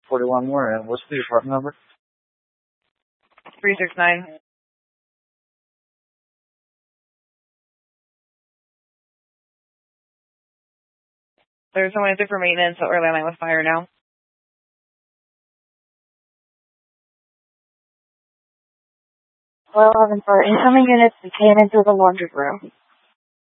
41 more, and what's the apartment number? 369. There's someone in for maintenance, so we're landing with fire now. Well, 11 for incoming units, we came into the laundry room.